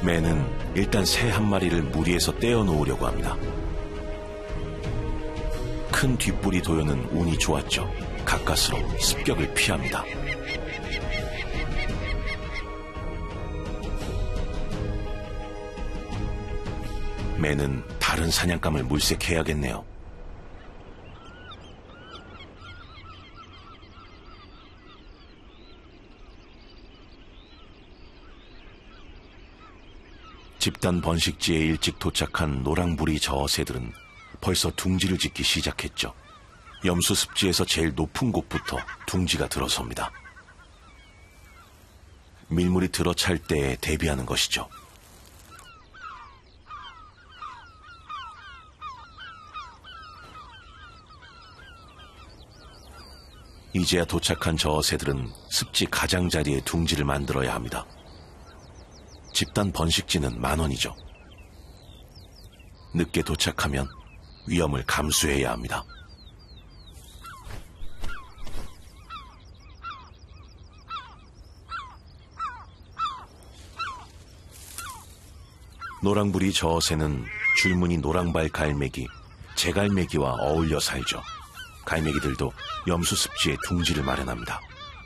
매는 일단 새 한 마리를 무리해서 떼어놓으려고 합니다. 큰 뒷부리 도요는 운이 좋았죠. 가까스로 습격을 피합니다. 매는 다른 사냥감을 물색해야겠네요. 집단 번식지에 일찍 도착한 노랑부리 저어새들은 벌써 둥지를 짓기 시작했죠. 염수 습지에서 제일 높은 곳부터 둥지가 들어섭니다. 밀물이 들어찰 때에 대비하는 것이죠. 이제야 도착한 저어새들은 습지 가장자리에 둥지를 만들어야 합니다. 집단 번식지는 10,000원이죠. 늦게 도착하면 위험을 감수해야 합니다. 노랑부리 저어새는 줄무늬 노랑발 갈매기, 제갈매기와 어울려 살죠. 갈매기들도 염수 습지에 둥지를 마련합니다.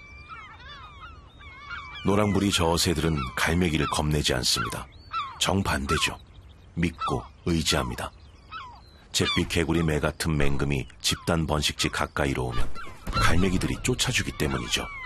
노랑부리 저어새들은 갈매기를 겁내지 않습니다. 정반대죠. 믿고 의지합니다. 잿빛 개구리 매 같은 맹금이 집단 번식지 가까이로 오면 갈매기들이 쫓아주기 때문이죠.